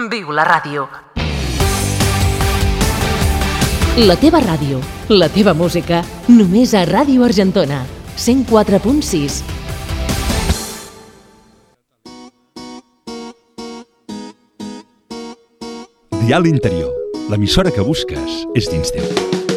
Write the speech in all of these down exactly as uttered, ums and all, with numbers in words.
Viu la ràdio. La teva ràdio, la teva música, només a Ràdio Argentona, cent quatre punt sis. Dial Interior, l'emissora que busques és dins teu.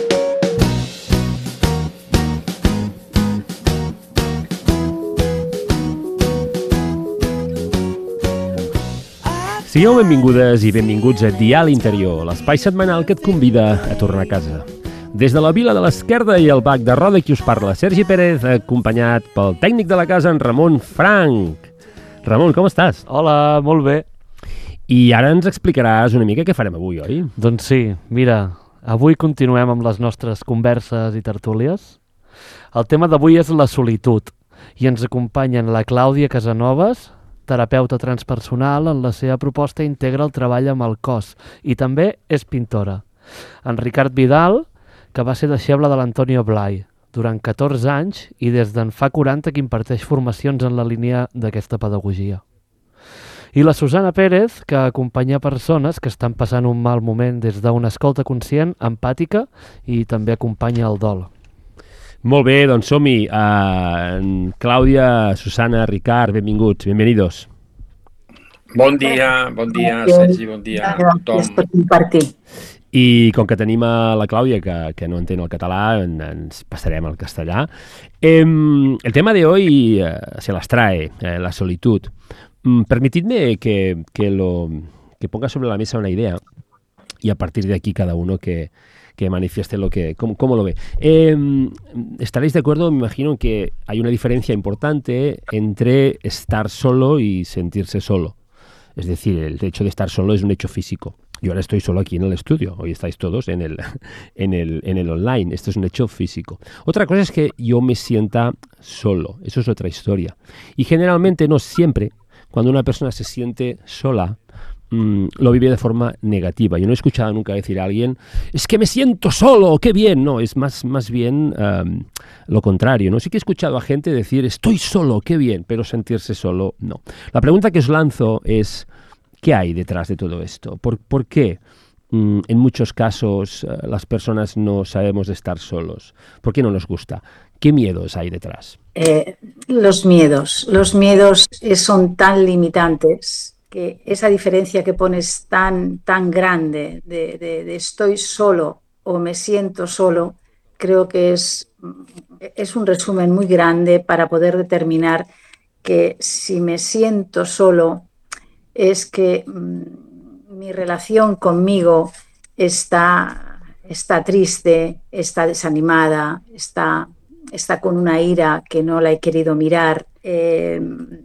Sigueu benvingudes i benvinguts a Dial Interior, l'espai setmanal que et convida a tornar a casa. Des de la Vila de l'Esquerda i el Bac de Roda, qui us parla, Sergi Pérez, acompanyat pel tècnic de la casa, en Ramon Frank. Ramon, com estàs? Hola, molt bé. I ara ens explicaràs una mica què farem avui, oi? Doncs sí, mira, avui continuem amb les nostres converses i tertúlies. El tema d'avui és la solitud i ens acompanyen la Clàudia Casanovas, terapeuta transpersonal. En la seva proposta integra el treball amb el cos i també és pintora. En Ricard Vidal, que va ser deixeble de l'Antonio Blay durant catorze anys i des d'en fa quaranta que imparteix formacions en la línia d'aquesta pedagogia. I la Susana Pérez, que acompanya persones que estan passant un mal moment des d'una escolta conscient, empàtica i també acompanya el dol. Molt bé, doncs som-hi. Uh, Clàudia, Susana, Ricard, benvinguts, bienvenidos. Bon dia, bon dia, Sergi, bon dia a tothom. Gràcies per compartir. I com que tenim a la Clàudia, que, que no entén el català, en, ens passarem al castellà. Eh, el tema de hoy eh, se las trae, eh, la solitud. Mm, permitidme que, que, lo, que ponga sobre la mesa una idea y a partir de aquí cada uno que... que manifieste lo que, cómo, cómo lo ve. Eh, estaréis de acuerdo, me imagino, en que hay una diferencia importante entre estar solo y sentirse solo. Es decir, el hecho de estar solo es un hecho físico. Yo ahora estoy solo aquí en el estudio, hoy estáis todos en el, en el, en el online. Esto es un hecho físico. Otra cosa es que yo me sienta solo, eso es otra historia. Y generalmente, no siempre, cuando una persona se siente sola, Mm, lo vive de forma negativa. Yo no he escuchado nunca decir a alguien, es que me siento solo, qué bien. No, es más, más bien um, lo contrario, ¿no? Sí que he escuchado a gente decir, estoy solo, qué bien, pero sentirse solo, no. La pregunta que os lanzo es, ¿qué hay detrás de todo esto? ¿Por, por qué mm, en muchos casos uh, las personas no sabemos estar solos? ¿Por qué no nos gusta? ¿Qué miedos hay detrás? Eh, los miedos. Los miedos son tan limitantes que esa diferencia que pones tan, tan grande de, de, de estoy solo o me siento solo, creo que es, es un resumen muy grande para poder determinar que si me siento solo es que mmm, mi relación conmigo está, está triste, está desanimada, está, está con una ira que no la he querido mirar. Eh,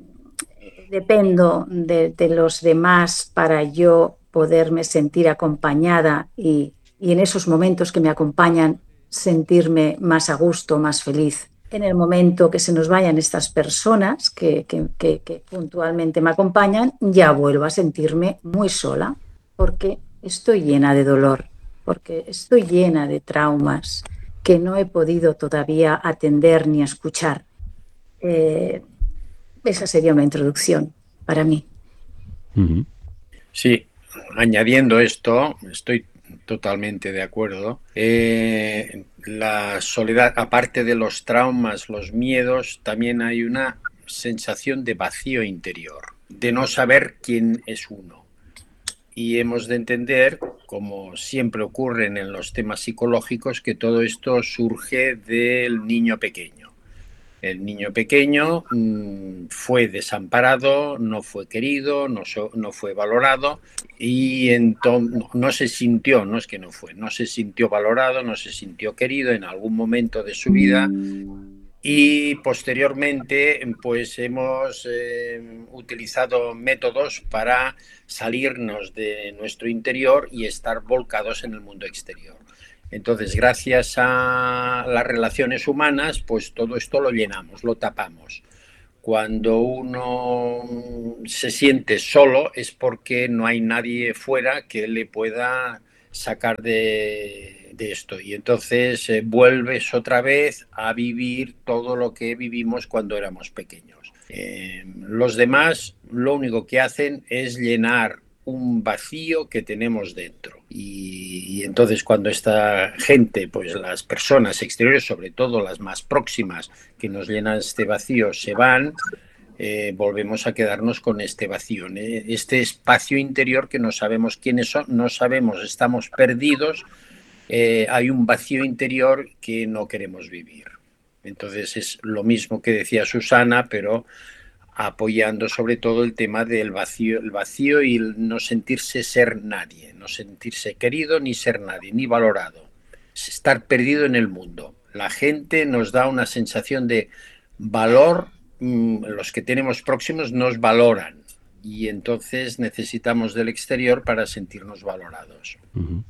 Dependo de, de los demás para yo poderme sentir acompañada y, y en esos momentos que me acompañan sentirme más a gusto, más feliz. En el momento que se nos vayan estas personas que, que, que, que puntualmente me acompañan, ya vuelvo a sentirme muy sola porque estoy llena de dolor, porque estoy llena de traumas que no he podido todavía atender ni escuchar. Eh, Esa sería una introducción para mí. Uh-huh. Sí, añadiendo esto, estoy totalmente de acuerdo. Eh, la soledad, aparte de los traumas, los miedos, también hay una sensación de vacío interior, de no saber quién es uno. Y hemos de entender, como siempre ocurre en los temas psicológicos, que todo esto surge del niño pequeño. El niño pequeño mmm, fue desamparado, no fue querido, no, so, no fue valorado y entonces no, no se sintió, no es que no fue, no se sintió valorado, no se sintió querido en algún momento de su vida y posteriormente pues hemos eh, utilizado métodos para salirnos de nuestro interior y estar volcados en el mundo exterior. Entonces, gracias a las relaciones humanas, pues todo esto lo llenamos, lo tapamos. Cuando uno se siente solo es porque no hay nadie fuera que le pueda sacar de, de esto. Y entonces eh, vuelves otra vez a vivir todo lo que vivimos cuando éramos pequeños. Eh, los demás lo único que hacen es llenar un vacío que tenemos dentro. Y, y entonces cuando esta gente, pues las personas exteriores, sobre todo las más próximas, que nos llenan este vacío, se van, eh, volvemos a quedarnos con este vacío, ¿eh? Este espacio interior que no sabemos quiénes son, no sabemos, estamos perdidos, eh, hay un vacío interior que no queremos vivir. Entonces es lo mismo que decía Susana, pero apoyando sobre todo el tema del vacío, el vacío y el no sentirse ser nadie, no sentirse querido ni ser nadie, ni valorado, estar perdido en el mundo. La gente nos da una sensación de valor, mmm, los que tenemos próximos nos valoran y entonces necesitamos del exterior para sentirnos valorados. Uh-huh.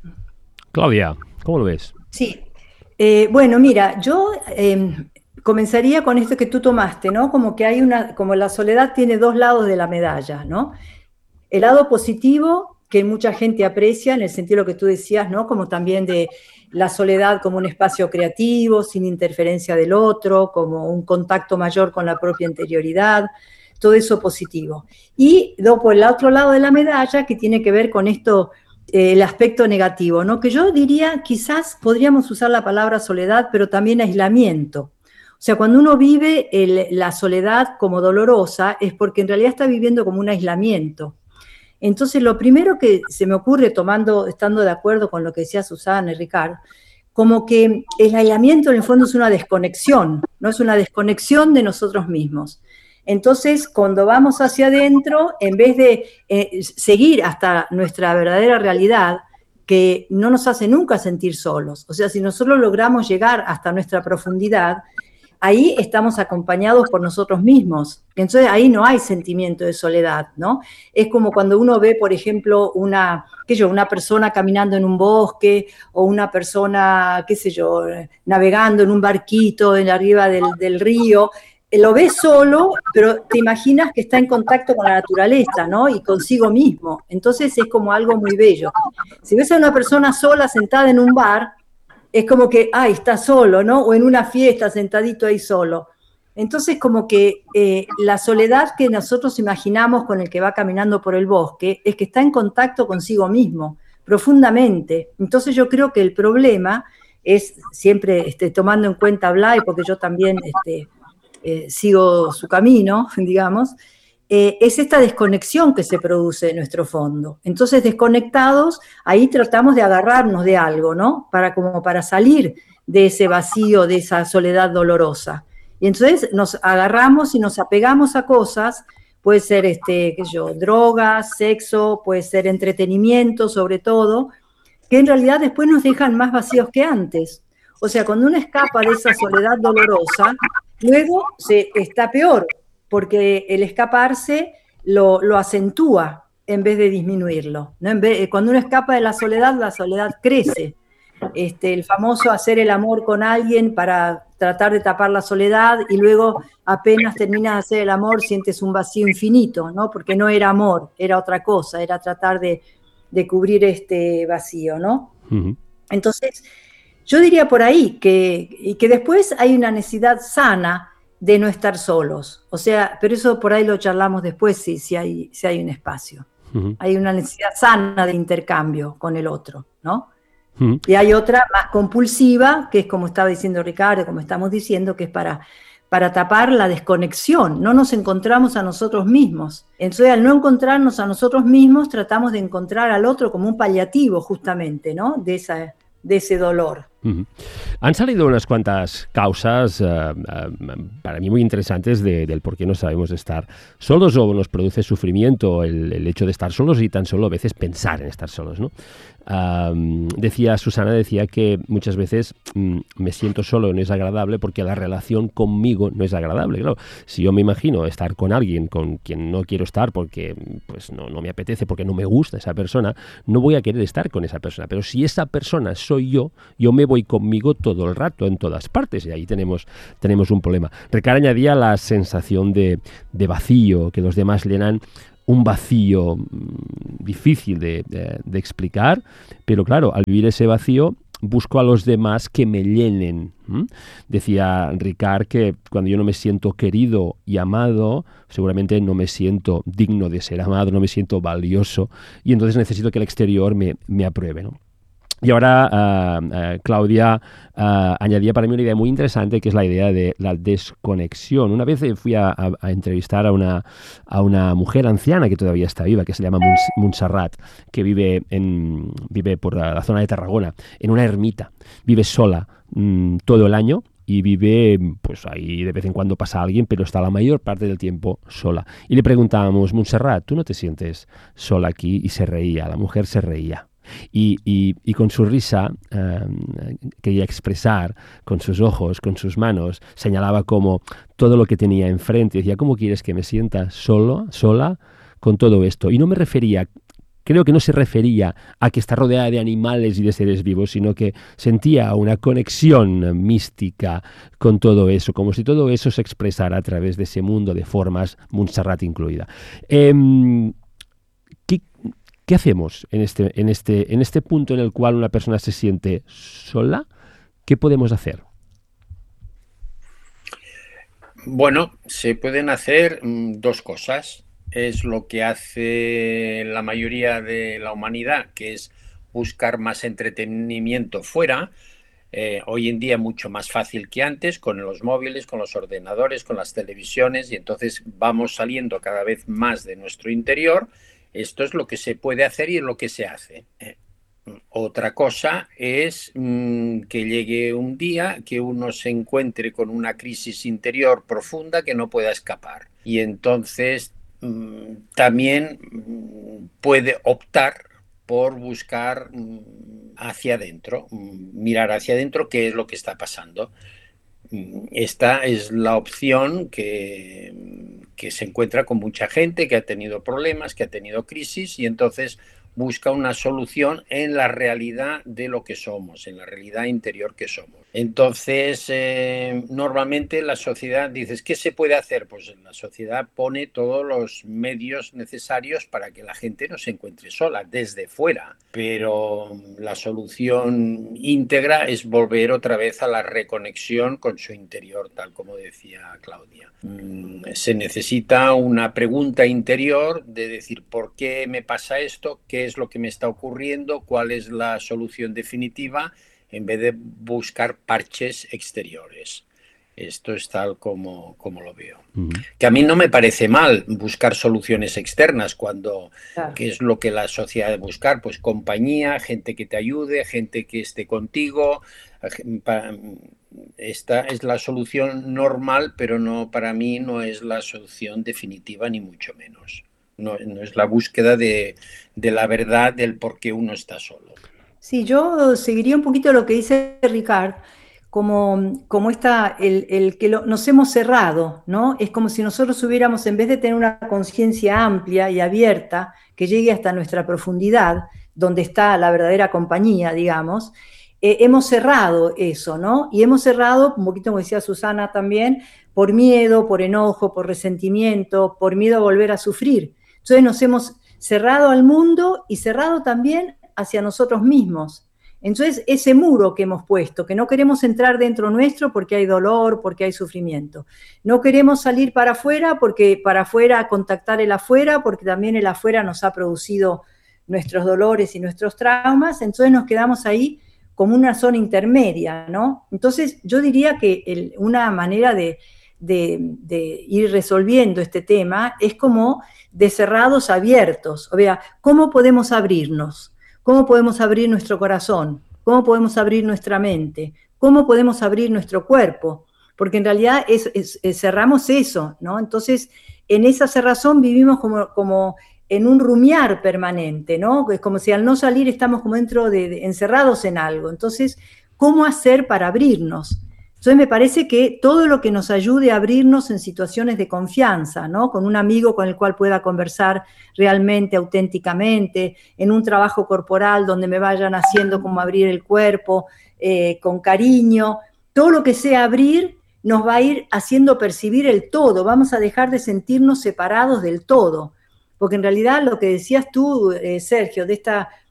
Claudia, ¿cómo lo ves? Sí, eh, bueno, mira, yo... Eh, comenzaría con esto que tú tomaste, ¿no? Como que hay una, como la soledad tiene dos lados de la medalla, ¿no? El lado positivo, que mucha gente aprecia, en el sentido de lo que tú decías, ¿no? Como también de la soledad como un espacio creativo, sin interferencia del otro, como un contacto mayor con la propia interioridad, todo eso positivo. Y luego por el otro lado de la medalla, que tiene que ver con esto, eh, el aspecto negativo, ¿no? Que yo diría, quizás podríamos usar la palabra soledad, pero también aislamiento. O sea, cuando uno vive el, la soledad como dolorosa es porque en realidad está viviendo como un aislamiento. Entonces, lo primero que se me ocurre, tomando, estando de acuerdo con lo que decía Susana y Ricardo, como que el aislamiento en el fondo es una desconexión, ¿no? Es una desconexión de nosotros mismos. Entonces, cuando vamos hacia adentro, en vez de eh, seguir hasta nuestra verdadera realidad, que no nos hace nunca sentir solos, o sea, si nosotros logramos llegar hasta nuestra profundidad, ahí estamos acompañados por nosotros mismos. Entonces ahí no hay sentimiento de soledad, ¿no? Es como cuando uno ve, por ejemplo, una, qué sé yo, una persona caminando en un bosque o una persona, qué sé yo, navegando en un barquito en arriba del, del río. Lo ves solo, pero te imaginas que está en contacto con la naturaleza, ¿no? Y consigo mismo. Entonces es como algo muy bello. Si ves a una persona sola sentada en un bar, es como que, ay, está solo, ¿no? O en una fiesta, sentadito ahí solo. Entonces, como que eh, la soledad que nosotros imaginamos con el que va caminando por el bosque es que está en contacto consigo mismo, profundamente. Entonces, yo creo que el problema es, siempre este, tomando en cuenta a Blay, porque yo también este, eh, sigo su camino, digamos, Eh, es esta desconexión que se produce en nuestro fondo. Entonces, desconectados, ahí tratamos de agarrarnos de algo, ¿no? Para, como para salir de ese vacío, de esa soledad dolorosa. Y entonces nos agarramos y nos apegamos a cosas, puede ser, este, qué sé yo, drogas, sexo, puede ser entretenimiento, sobre todo, que en realidad después nos dejan más vacíos que antes. O sea, cuando uno escapa de esa soledad dolorosa, luego se está peor, porque el escaparse lo, lo acentúa en vez de disminuirlo, ¿no? En vez, cuando uno escapa de la soledad, la soledad crece. Este, el famoso hacer el amor con alguien para tratar de tapar la soledad y luego apenas terminas de hacer el amor sientes un vacío infinito, ¿no? Porque no era amor, era otra cosa, era tratar de, de cubrir este vacío, ¿no? Uh-huh. Entonces, yo diría por ahí que, y que después hay una necesidad sana de no estar solos, o sea, pero eso por ahí lo charlamos después, si, si, hay, si hay un espacio. Uh-huh. Hay una necesidad sana de intercambio con el otro, ¿no? Uh-huh. Y hay otra más compulsiva, que es como estaba diciendo Ricardo, como estamos diciendo, que es para, para tapar la desconexión, no nos encontramos a nosotros mismos. Entonces, al no encontrarnos a nosotros mismos, tratamos de encontrar al otro como un paliativo, justamente, ¿no? De esa... de ese dolor. Uh-huh. Han salido unas cuantas causas, uh, uh, para mí muy interesantes, de, del por qué no sabemos estar solos o nos produce sufrimiento el, el hecho de estar solos y tan solo a veces pensar en estar solos, ¿no? Um, decía Susana, decía que muchas veces um, me siento solo, no es agradable porque la relación conmigo no es agradable. Claro, si yo me imagino estar con alguien con quien no quiero estar porque pues no, no me apetece, porque no me gusta esa persona, no voy a querer estar con esa persona. Pero si esa persona soy yo, yo me voy conmigo todo el rato, en todas partes, y ahí tenemos, tenemos un problema. Ricard añadía la sensación de, de vacío, que los demás llenan un vacío difícil de, de, de explicar, pero claro, al vivir ese vacío busco a los demás que me llenen. ¿Mm? Decía Ricard que cuando yo no me siento querido y amado, seguramente no me siento digno de ser amado, no me siento valioso, y entonces necesito que el exterior me, me apruebe, ¿no? Y ahora uh, uh, Claudia uh, añadía para mí una idea muy interesante, que es la idea de la desconexión. Una vez fui a, a, a entrevistar a una, a una mujer anciana que todavía está viva, que se llama Montserrat, que vive, en, vive por la zona de Tarragona, en una ermita. Vive sola mmm, todo el año y vive, pues ahí de vez en cuando pasa alguien, pero está la mayor parte del tiempo sola. Y le preguntábamos, Montserrat, ¿tú no te sientes sola aquí? Y se reía, la mujer se reía. Y, y, y con su risa eh, quería expresar, con sus ojos, con sus manos, señalaba como todo lo que tenía enfrente. Decía, ¿cómo quieres que me sienta solo, sola con todo esto? Y no me refería, creo que no se refería a que está rodeada de animales y de seres vivos, sino que sentía una conexión mística con todo eso, como si todo eso se expresara a través de ese mundo de formas, Montserrat incluida. Eh, ¿qué, ¿Qué hacemos en este, en, este, en este punto en el cual una persona se siente sola? ¿Qué podemos hacer? Bueno, se pueden hacer mmm, dos cosas. Es lo que hace la mayoría de la humanidad, que es buscar más entretenimiento fuera. Eh, hoy en día mucho más fácil que antes, con los móviles, con los ordenadores, con las televisiones, y entonces vamos saliendo cada vez más de nuestro interior. Esto es lo que se puede hacer y es lo que se hace. Eh, otra cosa es mmm, que llegue un día que uno se encuentre con una crisis interior profunda que no pueda escapar. Y entonces mmm, también mmm, puede optar por buscar mmm, hacia adentro, mmm, mirar hacia adentro qué es lo que está pasando. Esta es la opción que, que se encuentra con mucha gente que ha tenido problemas, que ha tenido crisis, y entonces busca una solución en la realidad de lo que somos, en la realidad interior que somos. Entonces, eh, normalmente la sociedad dice, ¿qué se puede hacer? Pues la sociedad pone todos los medios necesarios para que la gente no se encuentre sola, desde fuera. Pero la solución íntegra es volver otra vez a la reconexión con su interior, tal como decía Claudia. Mm, se necesita una pregunta interior de decir, ¿por qué me pasa esto? ¿Qué es lo que me está ocurriendo? ¿Cuál es la solución definitiva? En vez de buscar parches exteriores. Esto es tal como, como lo veo. Uh-huh. Que a mí no me parece mal buscar soluciones externas, cuando, claro. ¿Qué es lo que la sociedad debe buscar? Pues compañía, gente que te ayude, gente que esté contigo. Esta es la solución normal, pero no, para mí no es la solución definitiva, ni mucho menos. No, no es la búsqueda de, de la verdad del por qué uno está solo. Sí, yo seguiría un poquito lo que dice Ricard, como, como esta, el, el que lo, nos hemos cerrado, ¿no? Es como si nosotros hubiéramos, en vez de tener una conciencia amplia y abierta, que llegue hasta nuestra profundidad, donde está la verdadera compañía, digamos, eh, hemos cerrado eso, ¿no? Y hemos cerrado, un poquito como decía Susana también, por miedo, por enojo, por resentimiento, por miedo a volver a sufrir. Entonces nos hemos cerrado al mundo y cerrado también hacia nosotros mismos. Entonces, ese muro que hemos puesto, que no queremos entrar dentro nuestro porque hay dolor, porque hay sufrimiento. No queremos salir para afuera porque para afuera contactar el afuera, porque también el afuera nos ha producido nuestros dolores y nuestros traumas. Entonces nos quedamos ahí como una zona intermedia, ¿no? Entonces, yo diría que el, una manera de, de, de ir resolviendo este tema es como de cerrados abiertos. O sea, ¿cómo podemos abrirnos? ¿Cómo podemos abrir nuestro corazón? ¿Cómo podemos abrir nuestra mente? ¿Cómo podemos abrir nuestro cuerpo? Porque en realidad es, es, es, cerramos eso, ¿no? Entonces, en esa cerrazón vivimos como, como en un rumiar permanente, ¿no? Es como si al no salir estamos como dentro de, de encerrados en algo. Entonces, ¿cómo hacer para abrirnos? Entonces me parece que todo lo que nos ayude a abrirnos en situaciones de confianza, ¿no? Con un amigo con el cual pueda conversar realmente, auténticamente, en un trabajo corporal donde me vayan haciendo como abrir el cuerpo, eh, con cariño, todo lo que sea abrir nos va a ir haciendo percibir el todo, vamos a dejar de sentirnos separados del todo, porque en realidad lo que decías tú, eh, Sergio, de esta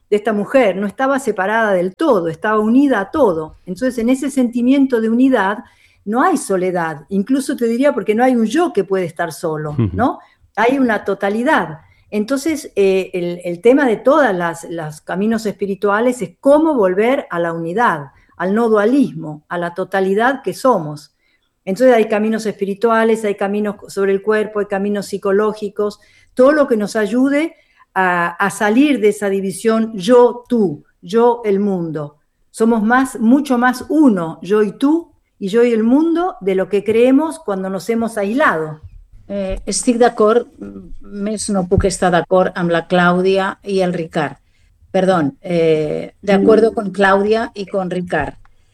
de esta mujer, no estaba separada del todo, estaba unida a todo. Entonces, en ese sentimiento de unidad no hay soledad, incluso te diría porque no hay un yo que puede estar solo, ¿no? Hay una totalidad. Entonces, eh, el, el tema de todos los caminos espirituales es cómo volver a la unidad, al no dualismo, a la totalidad que somos. Entonces hay caminos espirituales, hay caminos sobre el cuerpo, hay caminos psicológicos, todo lo que nos ayude a, a salir de esa división yo, tú, yo, el mundo. Somos más, mucho más uno, yo y tú, y yo y el mundo, de lo que creemos cuando nos hemos aislado. Eh, estic d'acord, més no puc estar d'acord amb la Clàudia y el Ricard. Perdón, eh, de acuerdo con Claudia y con Ricard.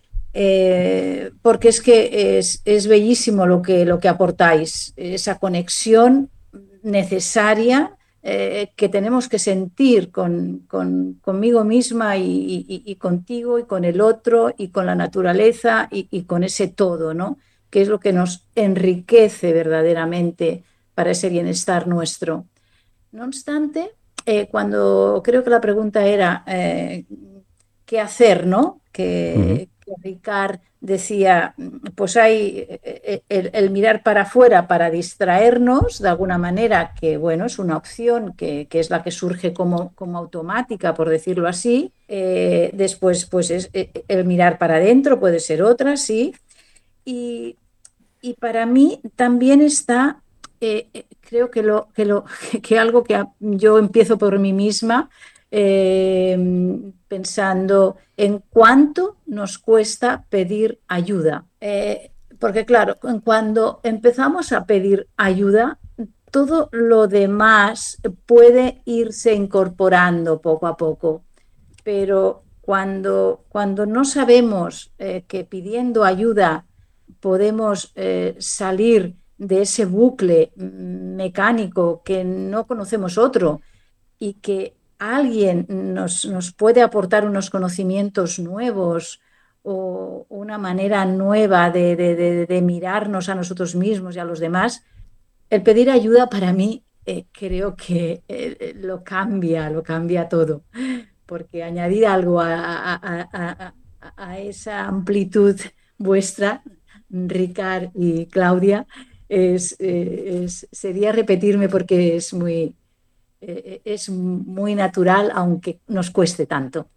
Eh, porque es que es, es bellísimo lo que, lo que aportáis, esa conexión necesaria eh, que tenemos que sentir con, con, conmigo misma y, y, y contigo y con el otro y con la naturaleza y, y con ese todo, ¿no? Que es lo que nos enriquece verdaderamente para ese bienestar nuestro. No obstante, eh, cuando creo que la pregunta era eh, ¿qué hacer, no? Que, uh-huh. que Ricard decía, pues hay el, el mirar para afuera para distraernos de alguna manera, que bueno, es una opción que, que es la que surge como, como automática, por decirlo así. Eh, después, pues es, el mirar para adentro puede ser otra, sí. Y, y para mí también está, eh, creo que, lo, que, lo, que algo que yo empiezo por mí misma, eh, pensando en cuánto nos cuesta pedir ayuda. Eh, porque claro, cuando empezamos a pedir ayuda, todo lo demás puede irse incorporando poco a poco. Pero cuando, cuando no sabemos eh, que pidiendo ayuda podemos eh, salir de ese bucle mecánico que no conocemos otro y que alguien nos, nos puede aportar unos conocimientos nuevos o una manera nueva de, de, de, de mirarnos a nosotros mismos y a los demás, el pedir ayuda para mí eh, creo que eh, lo cambia, lo cambia todo, porque añadir algo a, a, a, a, a esa amplitud vuestra, Ricard y Claudia, es, es, sería repetirme porque es muy... es muy natural, aunque nos cueste tanto.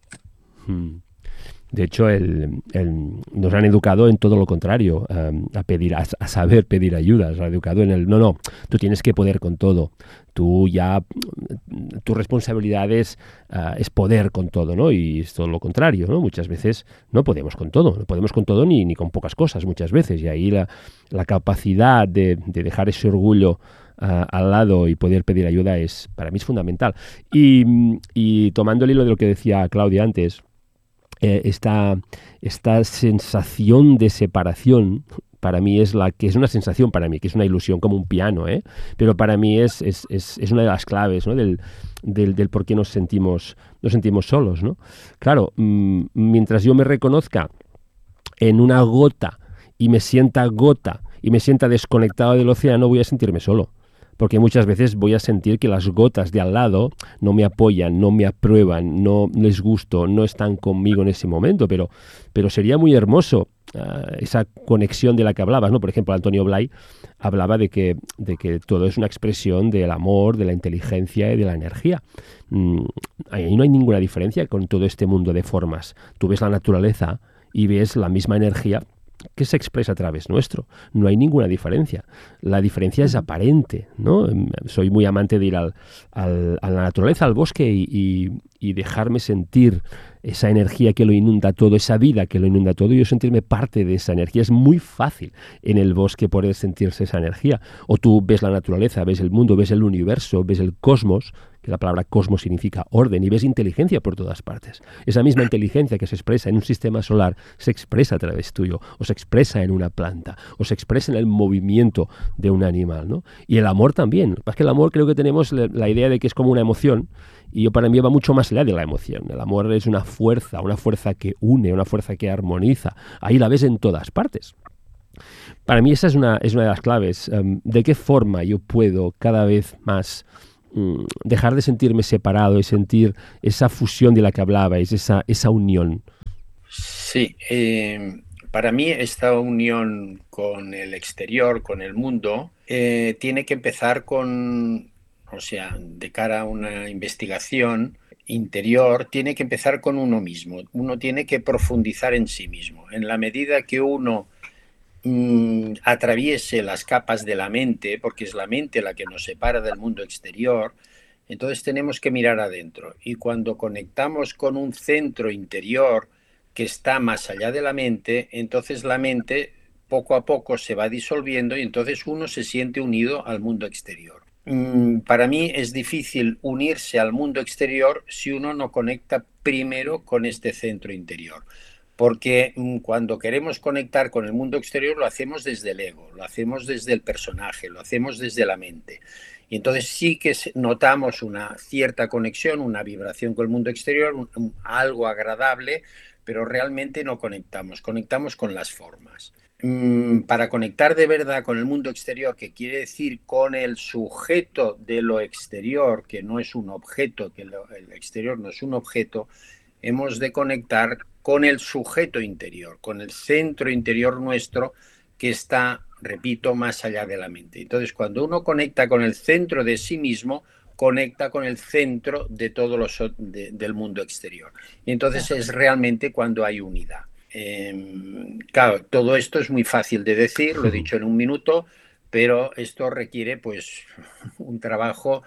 De hecho, el, el, nos han educado en todo lo contrario, um, a pedir, a, a saber pedir ayuda. Nos han educado en el, no, no, tú tienes que poder con todo. Tú ya, tu responsabilidad es, uh, es poder con todo, ¿no? Y es todo lo contrario, ¿no? Muchas veces no podemos con todo, no podemos con todo ni, ni con pocas cosas muchas veces. Y ahí la, la capacidad de, de dejar ese orgullo Uh, al lado y poder pedir ayuda es, para mí es fundamental. Y, y tomando el hilo de lo que decía Claudia antes, eh, esta, esta sensación de separación para mí es la que es una sensación para mí, que es una ilusión, como un piano, ¿eh? Pero para mí es, es, es, es una de las claves, ¿no? del, del, del por qué nos sentimos, nos sentimos solos, ¿no? Claro, mmm, mientras yo me reconozca en una gota y me sienta gota y me sienta desconectado del océano, voy a sentirme solo. Porque muchas veces voy a sentir que las gotas de al lado no me apoyan, no me aprueban, no les gusto, no están conmigo en ese momento, pero, pero sería muy hermoso uh, esa conexión de la que hablabas, ¿no? Por ejemplo, Antonio Blay hablaba de que, de que todo es una expresión del amor, de la inteligencia y de la energía. Mm, ahí no hay ninguna diferencia con todo este mundo de formas. Tú ves la naturaleza y ves la misma energía que se expresa a través nuestro. No hay ninguna diferencia. La diferencia es aparente, ¿no? Soy muy amante de ir al, al, a la naturaleza, al bosque y, y, y dejarme sentir esa energía que lo inunda todo, esa vida que lo inunda todo, y yo sentirme parte de esa energía. Es muy fácil en el bosque poder sentirse esa energía. O tú ves la naturaleza, ves el mundo, ves el universo, ves el cosmos, que la palabra cosmos significa orden, y ves inteligencia por todas partes. Esa misma inteligencia que se expresa en un sistema solar se expresa a través tuyo, o se expresa en una planta, o se expresa en el movimiento de un animal, ¿no? Y el amor también. Es que el amor creo que tenemos la idea de que es como una emoción, y yo para mí va mucho más allá de la emoción. El amor es una fuerza, una fuerza que une, una fuerza que armoniza. Ahí la ves en todas partes. Para mí esa es una, es una de las claves. Um, ¿De qué forma yo puedo cada vez más mm, dejar de sentirme separado y sentir esa fusión de la que hablabais, esa, esa unión. Sí, eh, para mí esta unión con el exterior, con el mundo, eh, tiene que empezar con, o sea, de cara a una investigación interior, tiene que empezar con uno mismo. Uno tiene que profundizar en sí mismo. En la medida que uno mmm, atraviese las capas de la mente, porque es la mente la que nos separa del mundo exterior, entonces tenemos que mirar adentro. Y cuando conectamos con un centro interior que está más allá de la mente, entonces la mente poco a poco se va disolviendo y entonces uno se siente unido al mundo exterior. Mm, para mí es difícil unirse al mundo exterior si uno no conecta primero con este centro interior. Porque mm, cuando queremos conectar con el mundo exterior lo hacemos desde el ego, lo hacemos desde el personaje, lo hacemos desde la mente. Y entonces sí que notamos una cierta conexión, una vibración con el mundo exterior, un, un, algo agradable, pero realmente no conectamos, conectamos con las formas. Mm, para conectar de verdad con el mundo exterior, que quiere decir con el sujeto de lo exterior, que no es un objeto, que lo, el exterior no es un objeto, hemos de conectar con el sujeto interior, con el centro interior nuestro que está, repito, más allá de la mente. Entonces, cuando uno conecta con el centro de sí mismo, conecta con el centro de todo lo so de, del mundo exterior. Y entonces es realmente cuando hay unidad. Eh, claro, todo esto es muy fácil de decir, lo he dicho en un minuto, pero esto requiere pues un trabajo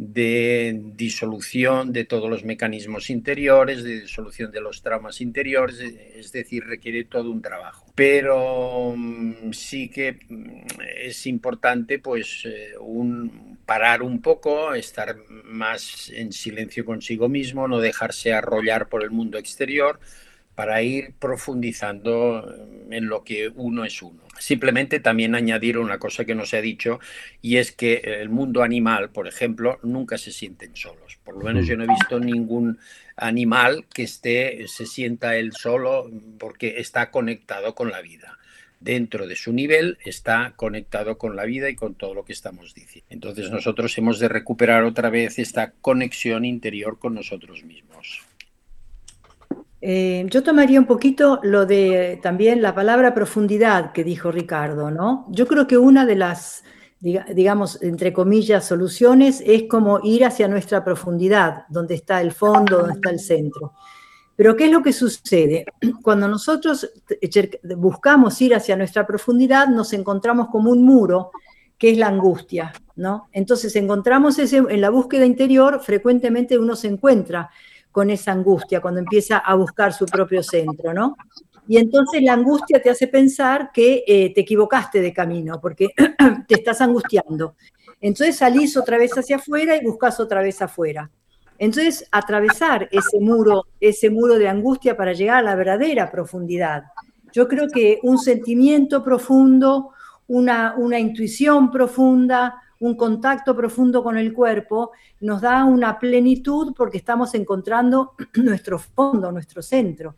de disolución de todos los mecanismos interiores, de disolución de los traumas interiores, es decir, requiere todo un trabajo. Pero sí que es importante pues un, parar un poco, estar más en silencio consigo mismo, no dejarse arrollar por el mundo exterior, para ir profundizando en lo que uno es uno. Simplemente también añadir una cosa que no se ha dicho, y es que el mundo animal, por ejemplo, nunca se sienten solos. Por lo menos yo no he visto ningún animal que esté, se sienta él solo porque está conectado con la vida. Dentro de su nivel está conectado con la vida y con todo lo que estamos diciendo. Entonces nosotros hemos de recuperar otra vez esta conexión interior con nosotros mismos. Eh, yo tomaría un poquito lo de también la palabra profundidad que dijo Ricardo, ¿no? Yo creo que una de las, digamos, entre comillas, soluciones es como ir hacia nuestra profundidad, donde está el fondo, donde está el centro. Pero ¿qué es lo que sucede? Cuando nosotros buscamos ir hacia nuestra profundidad, nos encontramos como un muro, que es la angustia, ¿no? Entonces encontramos ese, en la búsqueda interior, frecuentemente uno se encuentra con esa angustia, cuando empieza a buscar su propio centro, ¿no? Y entonces la angustia te hace pensar que eh, te equivocaste de camino, porque te estás angustiando. Entonces salís otra vez hacia afuera y buscas otra vez afuera. Entonces, atravesar ese muro, ese muro de angustia para llegar a la verdadera profundidad. Yo creo que un sentimiento profundo, una, una intuición profunda, un contacto profundo con el cuerpo, nos da una plenitud porque estamos encontrando nuestro fondo, nuestro centro.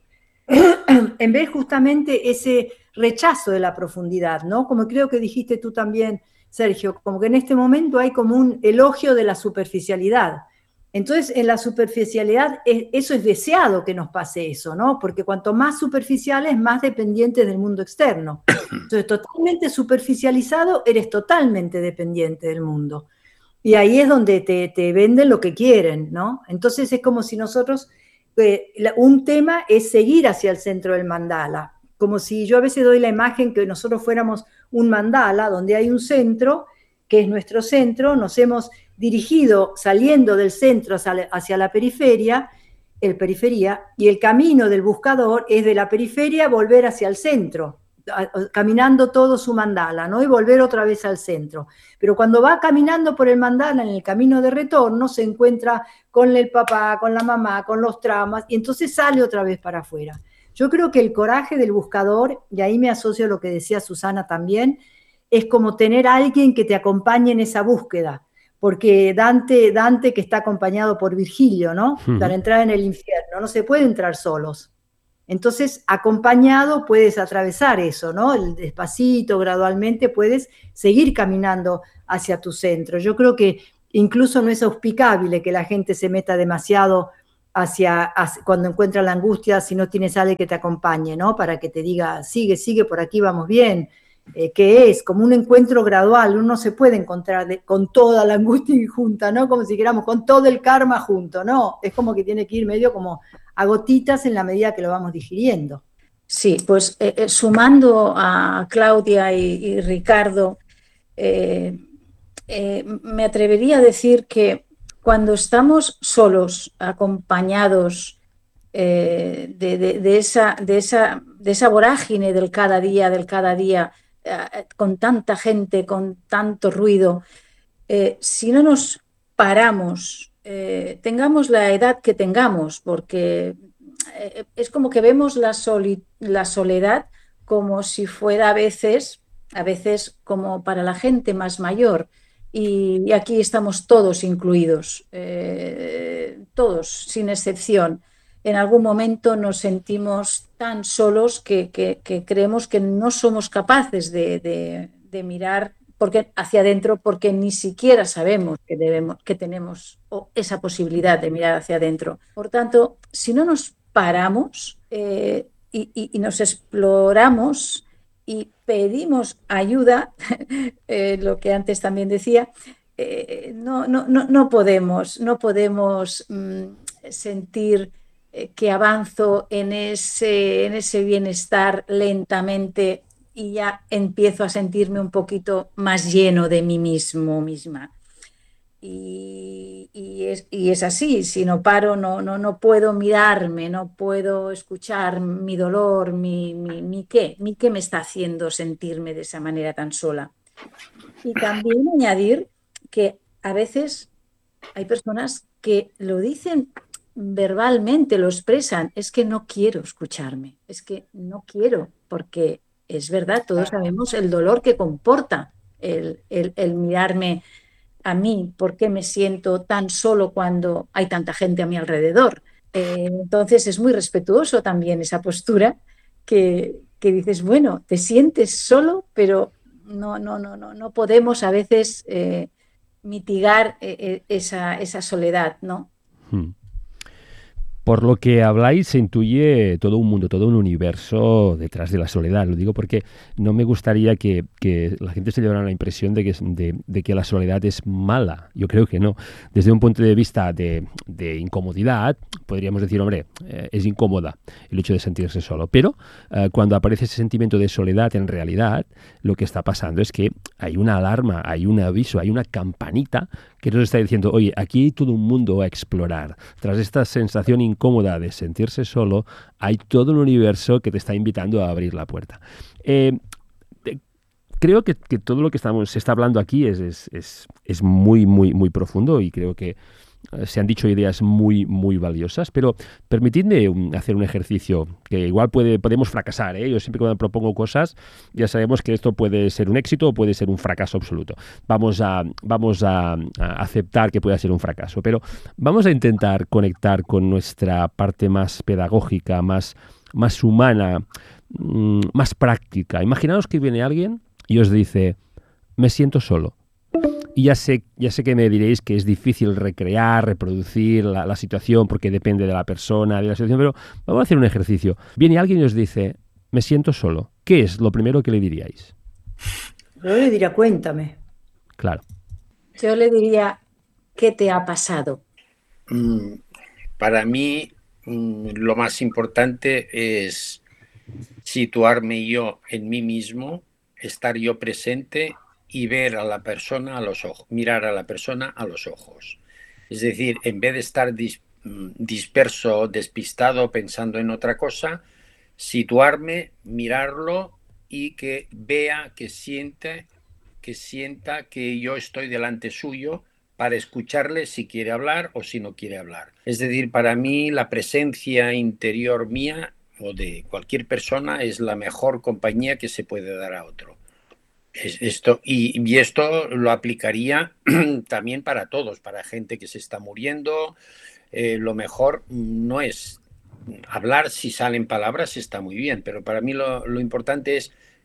En vez justamente ese rechazo de la profundidad, ¿no? Como creo que dijiste tú también, Sergio, como que en este momento hay como un elogio de la superficialidad. Entonces, en la superficialidad, eso es deseado que nos pase eso, ¿no? Porque cuanto más superficiales, más dependientes del mundo externo. Entonces, totalmente superficializado, eres totalmente dependiente del mundo. Y ahí es donde te, te venden lo que quieren, ¿no? Entonces, es como si nosotros, eh, un tema es seguir hacia el centro del mandala. Como si yo a veces doy la imagen que nosotros fuéramos un mandala, donde hay un centro, que es nuestro centro, nos hemos dirigido saliendo del centro hacia la periferia, el periferia, y el camino del buscador es de la periferia volver hacia el centro, caminando todo su mandala, ¿no? Y volver otra vez al centro. Pero cuando va caminando por el mandala en el camino de retorno, se encuentra con el papá, con la mamá, con los traumas, y entonces sale otra vez para afuera. Yo creo que el coraje del buscador, y ahí me asocio a lo que decía Susana también, es como tener a alguien que te acompañe en esa búsqueda. Porque Dante, Dante que está acompañado por Virgilio, ¿no? Uh-huh. Para entrar en el infierno, no se puede entrar solos. Entonces, acompañado puedes atravesar eso, ¿no? El despacito, gradualmente puedes seguir caminando hacia tu centro. Yo creo que incluso no es auspicable que la gente se meta demasiado hacia, hacia cuando encuentra la angustia, si no tienes a alguien que te acompañe, ¿no? Para que te diga, sigue, sigue, por aquí vamos bien. Eh, que es como un encuentro gradual, uno se puede encontrar de, con toda la angustia junta, ¿no? Como si queramos con todo el karma junto, ¿no? Es como que tiene que ir medio como a gotitas en la medida que lo vamos digiriendo. Sí, pues eh, eh, sumando a Claudia y, y Ricardo, eh, eh, me atrevería a decir que cuando estamos solos, acompañados eh, de, de, de, esa, de, esa, de esa vorágine del cada día, del cada día, eh, con tanta gente, con tanto ruido, eh, si no nos paramos, eh, tengamos la edad que tengamos, porque eh, es como que vemos la, soli la soledad como si fuera a veces, a veces como para la gente más mayor. Y, y aquí estamos todos incluidos, eh, todos, sin excepción. En algún momento nos sentimos tan solos que, que, que creemos que no somos capaces de, de, de mirar porque, hacia adentro porque ni siquiera sabemos que, debemos, que tenemos esa posibilidad de mirar hacia adentro. Por tanto, si no nos paramos eh, y, y, y nos exploramos y pedimos ayuda, eh, lo que antes también decía, eh, no, no, no, no podemos, no podemos mmm, sentir eh, que avanzo en ese, en ese bienestar lentamente y ya empiezo a sentirme un poquito más lleno de mí mismo, misma. Y, y, es, y es así, si no paro, no, no, no puedo mirarme, no puedo escuchar mi dolor, mi, mi, mi qué, mi qué me está haciendo sentirme de esa manera tan sola. Y también añadir que a veces hay personas que lo dicen verbalmente, lo expresan, es que no quiero escucharme, es que no quiero, porque es verdad, todos sabemos el dolor que comporta el, el, el mirarme a mí, por qué me siento tan solo cuando hay tanta gente a mi alrededor. Eh, entonces es muy respetuoso también esa postura que, que dices, bueno, te sientes solo, pero no, no, no, no, no podemos a veces eh, mitigar eh, esa, esa soledad, ¿no? Hmm. Por lo que habláis, se intuye todo un mundo, todo un universo detrás de la soledad. Lo digo porque no me gustaría que, que la gente se llevara la impresión de que, de, de que la soledad es mala. Yo creo que no. Desde un punto de vista de, de incomodidad, podríamos decir, hombre, eh, es incómoda el hecho de sentirse solo. Pero eh, cuando aparece ese sentimiento de soledad, en realidad, lo que está pasando es que hay una alarma, hay un aviso, hay una campanita que nos está diciendo, oye, aquí hay todo un mundo a explorar. Tras esta sensación incómoda de sentirse solo, hay todo un universo que te está invitando a abrir la puerta. Eh, eh, creo que, que todo lo que estamos, se está hablando aquí es, es, es, es muy, muy, muy profundo y creo que se han dicho ideas muy, muy valiosas, pero permitidme un, hacer un ejercicio que igual puede, podemos fracasar, ¿eh? Yo siempre cuando propongo cosas ya sabemos que esto puede ser un éxito o puede ser un fracaso absoluto. Vamos a, vamos a, a aceptar que pueda ser un fracaso, pero vamos a intentar conectar con nuestra parte más pedagógica, más, más humana, mmm, más práctica. Imaginaos que viene alguien y os dice, me siento solo. Y ya sé, ya sé que me diréis que es difícil recrear, reproducir la, la situación porque depende de la persona, de la situación, pero vamos a hacer un ejercicio. Viene alguien y os dice, me siento solo. ¿Qué es lo primero que le diríais? Yo le diría, cuéntame. Claro. Yo le diría, ¿qué te ha pasado? Mm, para mí, mm, lo más importante es situarme yo en mí mismo, estar yo presente y ver a la persona a los ojos, mirar a la persona a los ojos. Es decir, en vez de estar dis, disperso, despistado, pensando en otra cosa, situarme, mirarlo y que vea, que siente, que sienta que yo estoy delante suyo para escucharle si quiere hablar o si no quiere hablar. Es decir, para mí la presencia interior mía o de cualquier persona es la mejor compañía que se puede dar a otro. Esto, y, y esto lo aplicaría también para todos, para gente que se está muriendo. Eh, lo mejor no es hablar, si salen palabras está muy bien, pero para mí lo, lo importante es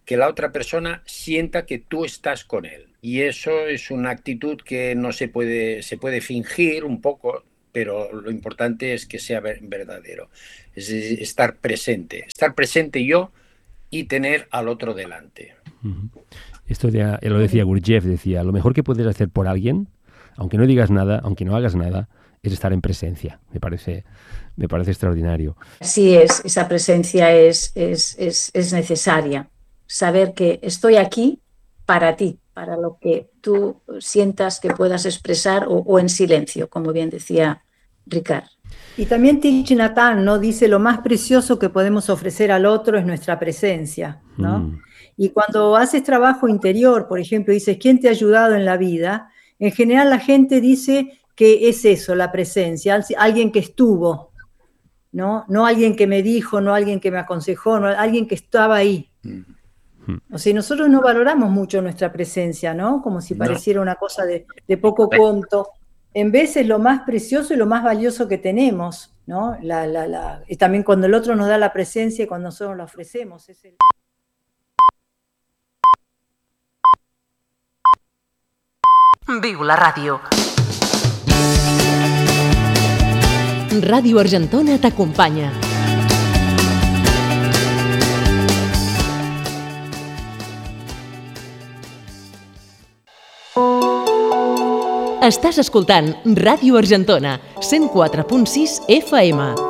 que la otra persona sienta que tú estás con él. Y eso es una actitud que no se puede, se puede fingir un poco, pero lo importante es que sea verdadero. Es estar presente, estar presente yo y tener al otro delante. Uh-huh. Esto ya lo decía Gurdjieff, decía, lo mejor que puedes hacer por alguien, aunque no digas nada, aunque no hagas nada, es estar en presencia. Me parece, me parece extraordinario. Así es, esa presencia es, es, es, es necesaria. Saber que estoy aquí para ti, para lo que tú sientas que puedas expresar o, o en silencio, como bien decía Ricard. Y también Thich Nhat Hanh, ¿no? Dice, lo más precioso que podemos ofrecer al otro es nuestra presencia, ¿no? Mm. Y cuando haces trabajo interior, por ejemplo, dices, ¿quién te ha ayudado en la vida? En general la gente dice que es eso, la presencia, alguien que estuvo, ¿no? No alguien que me dijo, no alguien que me aconsejó, no alguien que estaba ahí. Mm. O sea, nosotros no valoramos mucho nuestra presencia, ¿no? Como si pareciera una cosa de, de poco conto. En vez es lo más precioso y lo más valioso que tenemos, ¿no? La, la, la, y también cuando el otro nos da la presencia y cuando nosotros la ofrecemos. Es el... Viu la ràdio. Ràdio Argentona t'acompanya. Estàs escoltant Ràdio Argentona, cent quatre punt sis F M.